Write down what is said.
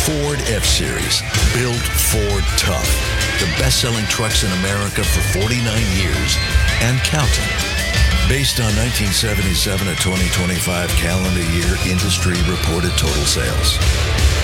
Ford F-Series, built Ford tough. The best-selling trucks in America for 49 years and counting. Based on 1977 to 2025 calendar year industry reported total sales.